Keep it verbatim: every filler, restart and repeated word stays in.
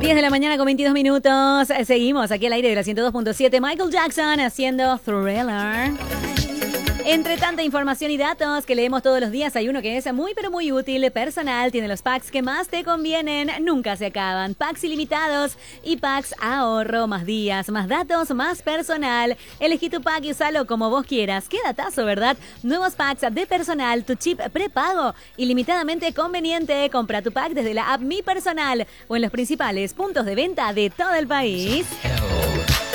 diez de la mañana con veintidós minutos. Seguimos aquí al aire de la ciento dos punto siete. Michael Jackson haciendo Thriller. Entre tanta información y datos que leemos todos los días, hay uno que es muy pero muy útil, personal, tiene los packs que más te convienen, nunca se acaban, packs ilimitados y packs ahorro, más días, más datos, más personal. Elegí tu pack y usalo como vos quieras. Qué datazo, ¿verdad? Nuevos packs de personal, tu chip prepago, ilimitadamente conveniente. Compra tu pack desde la app Mi Personal o en los principales puntos de venta de todo el país.